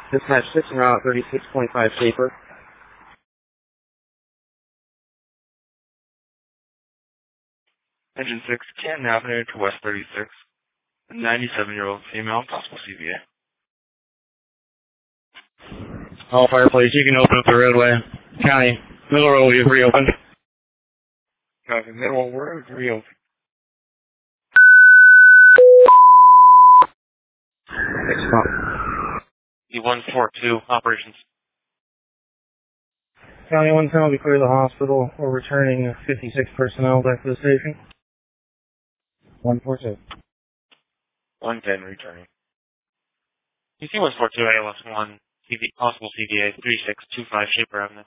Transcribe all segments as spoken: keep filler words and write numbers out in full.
Dispatch six and route thirty-six point five Shaper. Engine six, Canton Avenue to West thirty-six. A ninety-seven-year-old female, possible C V A. All fire police, you can open up the roadway. County, middle road is reopened. Copy, middle road reopened. Next stop. E one four two, operations. County one ten will be clear of the hospital. We're returning fifty-six personnel back to the station. one four two. one ten returning. E C one four two, A L S one, C V, possible C V A, three six two five Shaper Avenue.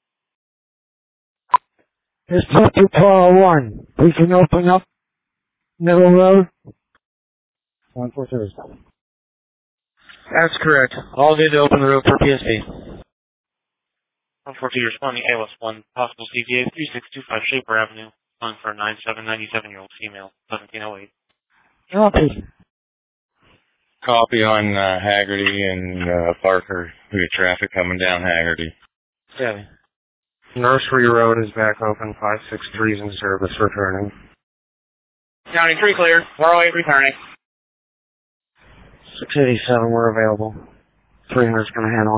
This two two Toro one. We can open up middle road. one four two. That's correct. All good to open the road for P S P. one four two responding, A L S one, possible C V A, three six two five Shaper Avenue, calling for a ninety-seven, ninety-seven-year-old female, seventeen oh eight. Copy. Copy on uh, Haggerty and uh, Parker. We got traffic coming down Haggerty. Copy. Nursery Road is back open. five six three is in service, returning. County three clear, four oh eight returning. six eighty-seven, we're available. three hundred is going to handle